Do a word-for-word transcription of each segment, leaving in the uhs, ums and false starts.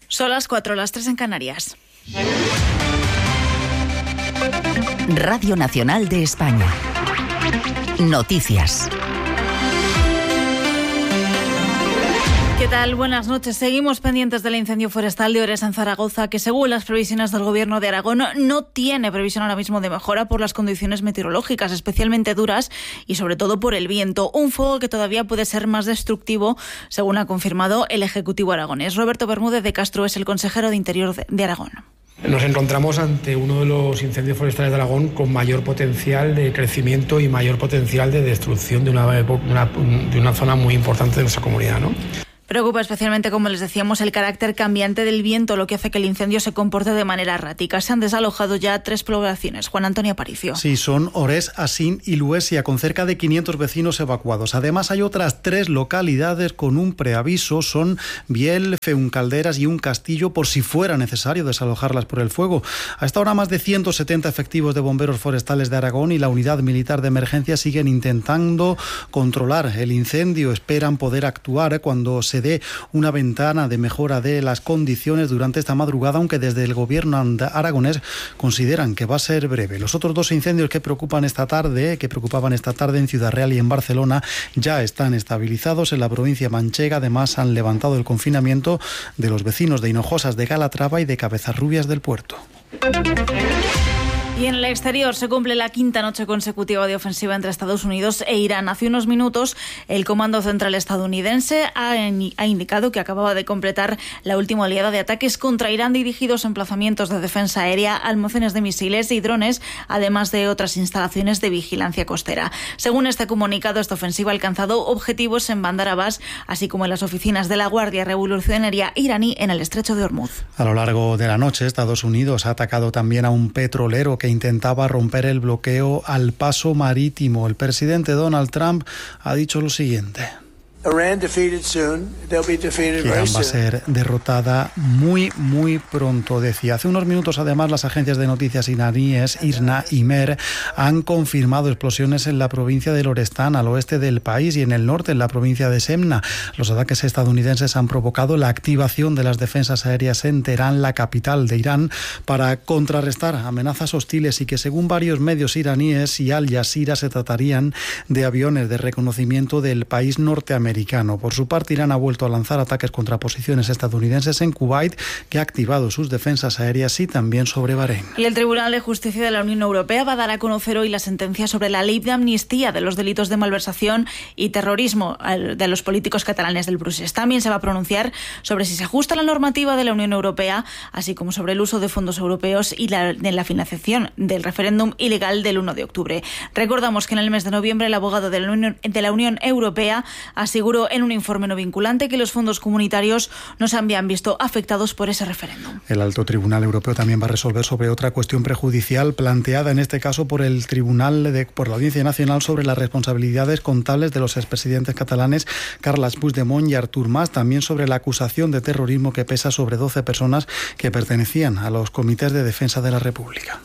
Son las cuatro, las tres en Canarias. Radio Nacional de España. Noticias. ¿Qué tal? Buenas noches. Seguimos pendientes del incendio forestal de Ores en Zaragoza, que según las previsiones del Gobierno de Aragón no tiene previsión ahora mismo de mejora por las condiciones meteorológicas, especialmente duras y sobre todo por el viento. Un fuego que todavía puede ser más destructivo, según ha confirmado el Ejecutivo aragonés. Roberto Bermúdez de Castro es el consejero de Interior de Aragón. Nos encontramos ante uno de los incendios forestales de Aragón con mayor potencial de crecimiento y mayor potencial de destrucción de una, una, de una zona muy importante de nuestra comunidad, ¿no? Preocupa especialmente, como les decíamos, el carácter cambiante del viento, lo que hace que el incendio se comporte de manera errática. Se han desalojado ya tres poblaciones. Juan Antonio Aparicio. Sí, son Ores, Asín y Luesia, con cerca de quinientos vecinos evacuados. Además, hay otras tres localidades con un preaviso. Son Biel, Feuncalderas y un Castillo, por si fuera necesario desalojarlas por el fuego. A esta hora, más de ciento setenta efectivos de bomberos forestales de Aragón y la Unidad Militar de Emergencia siguen intentando controlar el incendio. Esperan poder actuar cuando se dé una ventana de mejora de las condiciones durante esta madrugada, aunque desde el gobierno aragonés consideran que va a ser breve. Los otros dos incendios que preocupan esta tarde, que preocupaban esta tarde en Ciudad Real y en Barcelona, ya están estabilizados. En la provincia manchega, además, han levantado el confinamiento de los vecinos de Hinojosas de Calatrava y de Cabezarrubias del Puerto. Y en el exterior se cumple la quinta noche consecutiva de ofensiva entre Estados Unidos e Irán. Hace unos minutos el Comando Central estadounidense ha, ha indicado que acababa de completar la última oleada de ataques contra Irán dirigidos a emplazamientos de defensa aérea, almacenes de misiles y drones, además de otras instalaciones de vigilancia costera. Según este comunicado, esta ofensiva ha alcanzado objetivos en Bandar Abbas, así como en las oficinas de la Guardia Revolucionaria iraní en el Estrecho de Hormuz. A lo largo de la noche, Estados Unidos ha atacado también a un petrolero que intentaba romper el bloqueo al paso marítimo. El presidente Donald Trump ha dicho lo siguiente: Irán defeated soon. They'll be defeated very Irán va a soon. ser derrotada muy, muy pronto, decía. Hace unos minutos, además, las agencias de noticias iraníes IRNA y MER han confirmado explosiones en la provincia de Lorestán, al oeste del país, y en el norte, en la provincia de Semna. Los ataques estadounidenses han provocado la activación de las defensas aéreas en Teherán, la capital de Irán, para contrarrestar amenazas hostiles y que, según varios medios iraníes y Al Jazeera, se tratarían de aviones de reconocimiento del país norteamericano. Por su parte, Irán ha vuelto a lanzar ataques contra posiciones estadounidenses en Kuwait, que ha activado sus defensas aéreas, y también sobre Bahrein. Y el Tribunal de Justicia de la Unión Europea va a dar a conocer hoy la sentencia sobre la ley de amnistía de los delitos de malversación y terrorismo de los políticos catalanes del Procés. También se va a pronunciar sobre si se ajusta la normativa de la Unión Europea, así como sobre el uso de fondos europeos y la, de la financiación del referéndum ilegal del uno de octubre. Recordamos que en el mes de noviembre el abogado de la Unión, de la Unión Europea aseguró en un informe no vinculante que los fondos comunitarios no se habían visto afectados por ese referéndum. El Alto Tribunal Europeo también va a resolver sobre otra cuestión prejudicial planteada en este caso por el Tribunal de, por la Audiencia Nacional, sobre las responsabilidades contables de los expresidentes catalanes Carles Puigdemont y Artur Mas, también sobre la acusación de terrorismo que pesa sobre doce personas que pertenecían a los comités de defensa de la República.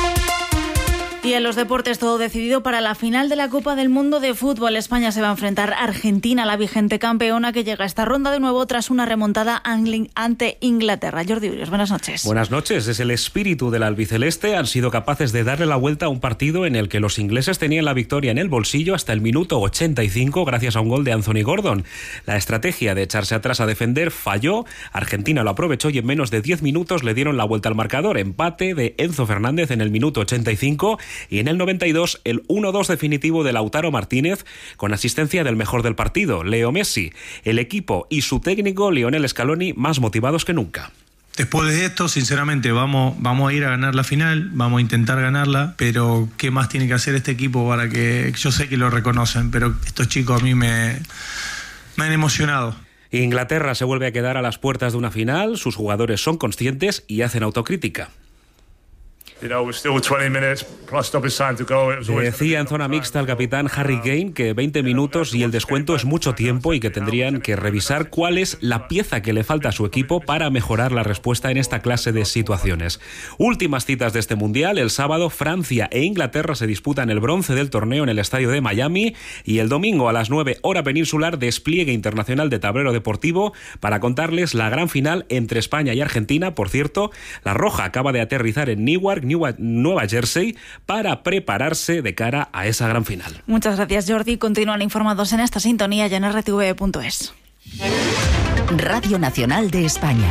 Y en los deportes, todo decidido para la final de la Copa del Mundo de Fútbol. España se va a enfrentar a Argentina, la vigente campeona, que llega a esta ronda de nuevo tras una remontada ante Inglaterra. Jordi Urios, buenas noches. Buenas noches. Es el espíritu del albiceleste. Han sido capaces de darle la vuelta a un partido en el que los ingleses tenían la victoria en el bolsillo hasta el minuto ochenta y cinco gracias a un gol de Anthony Gordon. La estrategia de echarse atrás a defender falló. Argentina lo aprovechó y en menos de diez minutos le dieron la vuelta al marcador. Empate de Enzo Fernández en el minuto ochenta y cinco y en el noventa y dos el uno dos definitivo de Lautaro Martínez con asistencia del mejor del partido, Leo Messi. El equipo y su técnico Lionel Scaloni más motivados que nunca. Después de esto, sinceramente, vamos, vamos a ir a ganar la final, vamos a intentar ganarla, pero ¿qué más tiene que hacer este equipo para que... Yo sé que lo reconocen, pero estos chicos a mí me, me han emocionado. Inglaterra se vuelve a quedar a las puertas de una final, sus jugadores son conscientes y hacen autocrítica. Decía en zona mixta el capitán Harry Kane que veinte minutos y el descuento es mucho tiempo y que tendrían que revisar cuál es la pieza que le falta a su equipo para mejorar la respuesta en esta clase de situaciones. Últimas citas de este Mundial. El sábado Francia e Inglaterra se disputan el bronce del torneo en el estadio de Miami y el domingo a las nueve hora peninsular despliegue internacional de tablero deportivo para contarles la gran final entre España y Argentina. Por cierto, la Roja acaba de aterrizar en Newark, Nueva Jersey, para prepararse de cara a esa gran final. Muchas gracias, Jordi. Continúan informados en esta sintonía y en R T V punto es. Radio Nacional de España.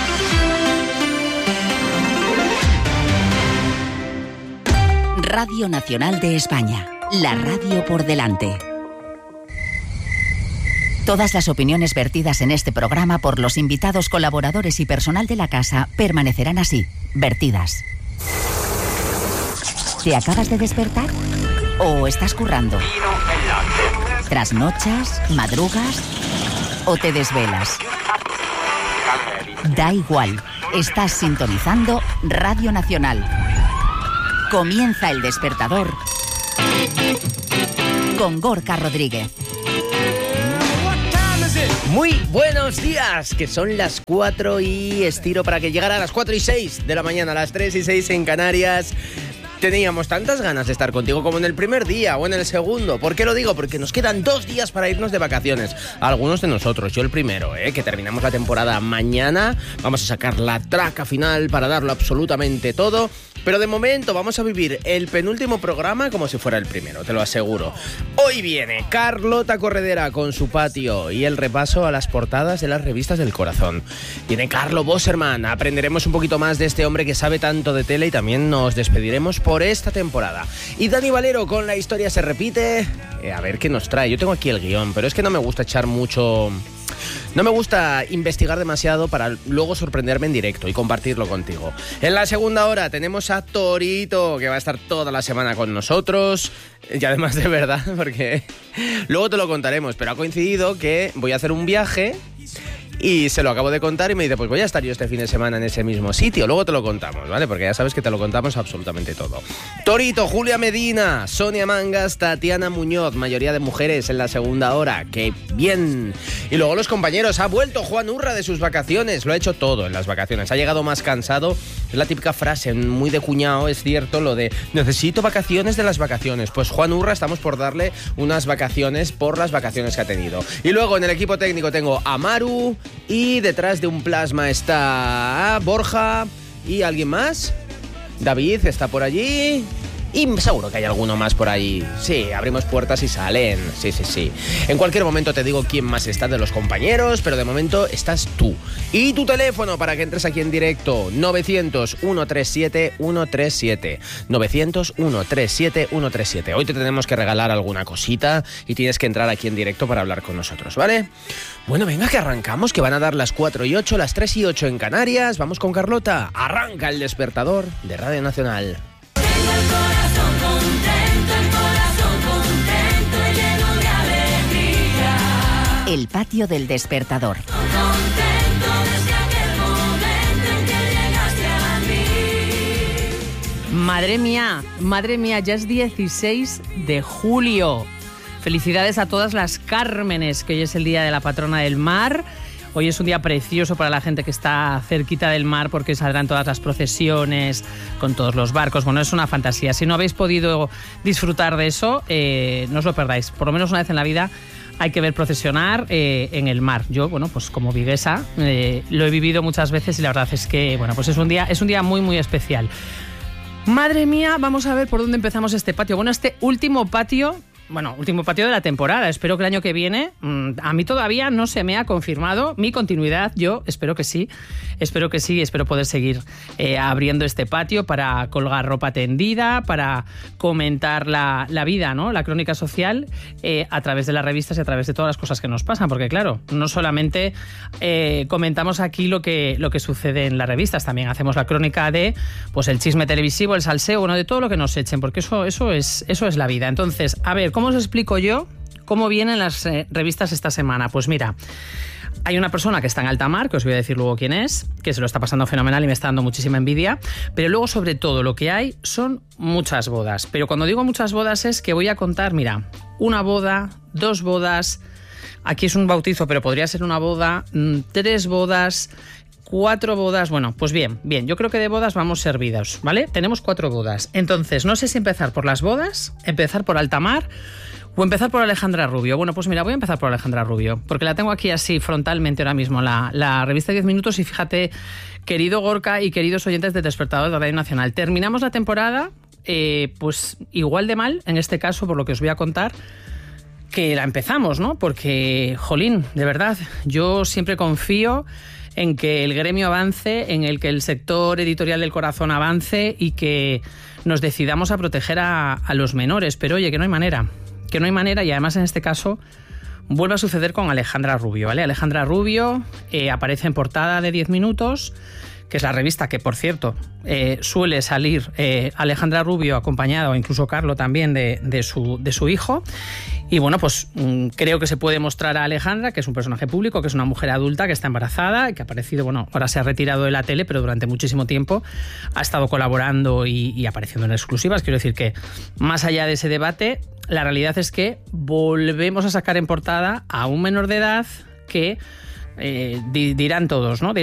Radio Nacional de España. La radio por delante. Todas las opiniones vertidas en este programa por los invitados, colaboradores y personal de la casa permanecerán así, vertidas. ¿Te acabas de despertar? ¿O estás currando? ¿Trasnochas? ¿Madrugas? ¿O te desvelas? Da igual, estás sintonizando Radio Nacional. Comienza El Despertador con Gorka Rodríguez. Muy buenos días, que son las cuatro y estiro para que llegara a las cuatro y seis de la mañana, a las tres y seis en Canarias. Teníamos tantas ganas de estar contigo como en el primer día o en el segundo. ¿Por qué lo digo? Porque nos quedan dos días para irnos de vacaciones. Algunos de nosotros, yo el primero, ¿eh? que terminamos la temporada mañana. Vamos a sacar la traca final para darlo absolutamente todo. Pero de momento vamos a vivir el penúltimo programa como si fuera el primero, te lo aseguro. Hoy viene Carlota Corredera con su patio y el repaso a las portadas de las revistas del corazón. Viene Carlo Bosserman, aprenderemos un poquito más de este hombre que sabe tanto de tele y también nos despediremos por esta temporada. Y Dani Valero con La historia se repite. Eh, a ver qué nos trae. Yo tengo aquí el guión, pero es que no me gusta echar mucho... No me gusta investigar demasiado para luego sorprenderme en directo y compartirlo contigo. En la segunda hora tenemos a Torito, que va a estar toda la semana con nosotros. Y además de verdad, porque luego te lo contaremos, pero ha coincidido que voy a hacer un viaje y se lo acabo de contar y me dice, pues voy a estar yo este fin de semana en ese mismo sitio. Luego te lo contamos, ¿vale? Porque ya sabes que te lo contamos absolutamente todo. Torito, Julia Medina, Sonia Mangas, Tatiana Muñoz, mayoría de mujeres en la segunda hora. ¡Qué bien! Y luego los compañeros, ha vuelto Juan Urra de sus vacaciones. Lo ha hecho todo en las vacaciones. Ha llegado más cansado. Es la típica frase muy de cuñado, es cierto, lo de necesito vacaciones de las vacaciones. Pues Juan Urra estamos por darle unas vacaciones por las vacaciones que ha tenido. Y luego en el equipo técnico tengo a Maru. Y detrás de un plasma está Borja y alguien más. David está por allí. Y seguro que hay alguno más por ahí. Sí, abrimos puertas y salen. Sí, sí, sí. En cualquier momento te digo quién más está de los compañeros, pero de momento estás tú. Y tu teléfono para que entres aquí en directo. novecientos, ciento treinta y siete, ciento treinta y siete. novecientos, ciento treinta y siete, ciento treinta y siete. Hoy te tenemos que regalar alguna cosita y tienes que entrar aquí en directo para hablar con nosotros, ¿vale? Bueno, venga, que arrancamos, que van a dar las cuatro y ocho, las tres y ocho en Canarias. Vamos con Carlota. Arranca El Despertador de Radio Nacional. El corazón contento, el corazón contento y lleno de alegría. El patio del Despertador. Contento desde aquel momento en que llegaste a mí. Madre mía, madre mía, ya es dieciséis de julio. Felicidades a todas las Cármenes, que hoy es el día de la patrona del mar. Hoy es un día precioso para la gente que está cerquita del mar porque saldrán todas las procesiones con todos los barcos. Bueno, es una fantasía. Si no habéis podido disfrutar de eso, eh, no os lo perdáis. Por lo menos una vez en la vida hay que ver procesionar eh, en el mar. Yo, bueno, pues como viguesa, eh, lo he vivido muchas veces y la verdad es que, bueno, pues es un día, es un día muy, muy especial. Madre mía, vamos a ver por dónde empezamos este patio. Bueno, este último patio... Bueno, último patio de la temporada. Espero que el año que viene, a mí todavía no se me ha confirmado mi continuidad. Yo espero que sí, espero que sí, espero poder seguir eh, abriendo este patio para colgar ropa tendida, para comentar la, la vida, ¿no? La crónica social eh, a través de las revistas y a través de todas las cosas que nos pasan. Porque claro, no solamente eh, comentamos aquí lo que, lo que sucede en las revistas, también hacemos la crónica de pues el chisme televisivo, el salseo, bueno, de todo lo que nos echen, porque eso, eso, es, eso es la vida. Entonces, a ver, ¿cómo os explico yo cómo vienen las eh, revistas esta semana? Pues mira, Hay una persona que está en alta mar, que os voy a decir luego quién es, que se lo está pasando fenomenal y me está dando muchísima envidia, pero luego sobre todo lo que hay son muchas bodas. Pero cuando digo muchas bodas es que voy a contar, mira, una boda, dos bodas, aquí es un bautizo, pero podría ser una boda, tres bodas, cuatro bodas. Bueno, pues bien, bien, yo creo que de bodas vamos servidos, ¿vale? Tenemos cuatro bodas. Entonces, no sé si empezar por las bodas, empezar por alta mar o empezar por Alejandra Rubio. Bueno, pues mira, voy a empezar por Alejandra Rubio, porque la tengo aquí así frontalmente ahora mismo, la, la revista diez minutos, y fíjate, querido Gorka y queridos oyentes de Despertador de Radio Nacional, terminamos la temporada, eh, pues igual de mal, en este caso, por lo que os voy a contar, que la empezamos, ¿no? Porque, jolín, de verdad, yo siempre confío en que el gremio avance, en el que el sector editorial del corazón avance y que nos decidamos a proteger a, a los menores. Pero oye, que no hay manera, que no hay manera, y además en este caso vuelve a suceder con Alejandra Rubio, ¿vale? Alejandra Rubio eh, aparece en portada de diez minutos, que es la revista que, por cierto, eh, suele salir eh, Alejandra Rubio acompañada, o incluso Carlo también, de, de, su, de su hijo. Y bueno, pues mmm, creo que se puede mostrar a Alejandra, que es un personaje público, que es una mujer adulta, que está embarazada, que ha aparecido, bueno, ahora se ha retirado de la tele, pero durante muchísimo tiempo ha estado colaborando y, y apareciendo en exclusivas. Quiero decir que, más allá de ese debate, la realidad es que volvemos a sacar en portada a un menor de edad que... Eh, dirán todos, ¿no?